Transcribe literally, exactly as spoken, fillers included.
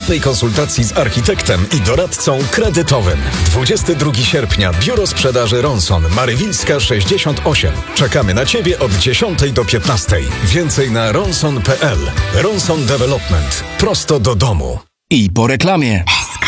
prywatnej konsultacji z architektem i doradcą kredytowym. dwudziestego drugiego sierpnia Biuro Sprzedaży Ronson, Marywilska sześćdziesiąt osiem. Czekamy na Ciebie od dziesiątej do piętnastej. Więcej na ronson kropka p l. Ronson Development. Prosto do domu. I po reklamie.